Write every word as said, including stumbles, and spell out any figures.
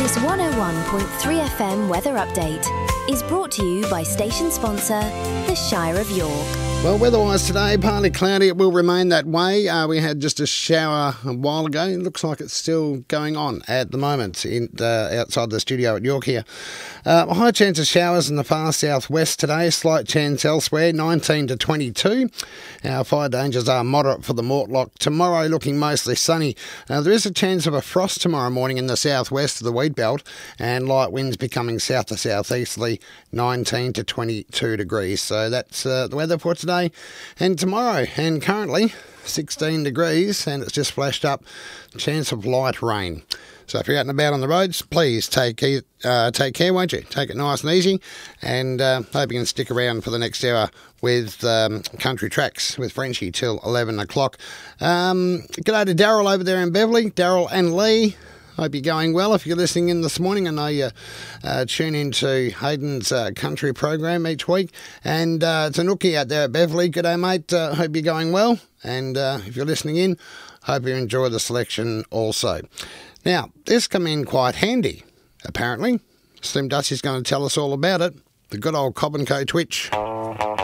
This one oh one point three F M weather update is brought to you by station sponsor, the Shire of York. Well, weather-wise today, partly cloudy. It will remain that way. Uh, we had just a shower a while ago. It looks like it's still going on at the moment in, uh, outside the studio at York here. Uh, a high chance of showers in the far southwest today. Slight chance elsewhere, nineteen to twenty-two. Our fire dangers are moderate for the Mortlock. Tomorrow looking mostly sunny. Uh, there is a chance of a frost tomorrow morning in the southwest of the wheat belt, and light winds becoming south to southeasterly, nineteen to twenty-two degrees. So that's uh, the weather for today and tomorrow. And currently sixteen degrees, and it's just flashed up chance of light rain. So if you're out and about on the roads, please take uh, take care, won't you? Take it nice and easy, and uh, hope you can stick around for the next hour with um, Country Tracks with Frenchie till eleven o'clock. Um, g'day to Daryl over there in Beverley, Daryl and Lee. Hope you're going well. If you're listening in this morning, I know you uh, tune into Hayden's uh, country program each week. And uh, to Nookie out there at Beverley, g'day mate, uh, hope you're going well. And uh, if you're listening in, hope you enjoy the selection also. Now, this come in quite handy, apparently. Slim Dusty's going to tell us all about it. The good old Cobb and Co Twitch.